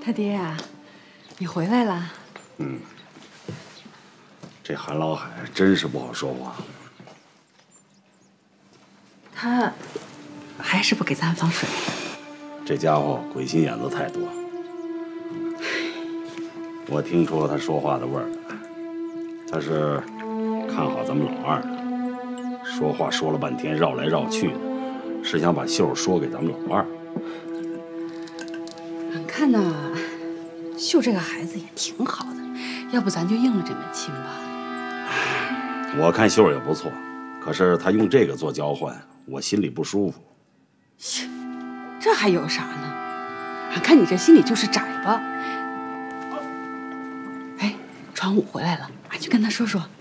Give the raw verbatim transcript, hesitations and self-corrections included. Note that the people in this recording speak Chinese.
他爹呀，你回来了。 嗯，这韩老海真是不好说话。 他还是不给咱放水。 这家伙鬼心眼子太多。我听出了他说话的味儿来，他是看好咱们老二的，说话说了半天绕来绕去的，是想把秀说给咱们老二。 俺看呐，秀这个孩子也挺好的，要不咱就应了这门亲吧。 我看秀也不错，可是他用这个做交换，我心里不舒服。 切，这还有啥呢？俺看你这心里就是窄吧。哎，传武回来了，俺去跟他说说。